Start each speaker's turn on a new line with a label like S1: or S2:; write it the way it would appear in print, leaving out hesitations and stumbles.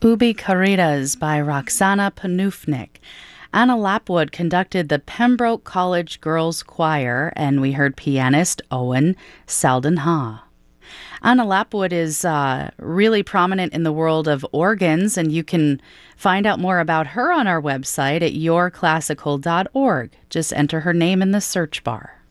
S1: Ubi Caritas by Roxana Panufnik. Anna Lapwood conducted the Pembroke College Girls Choir, and we heard pianist Owen Saldenha. Anna Lapwood is really prominent in the world of organs, and you can find out more about her on our website at yourclassical.org. Just enter her name in the search bar.